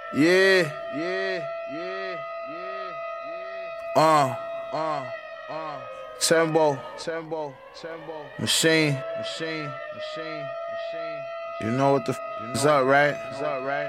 Yeah, uh, Tembo, machine. You know what the is up, right?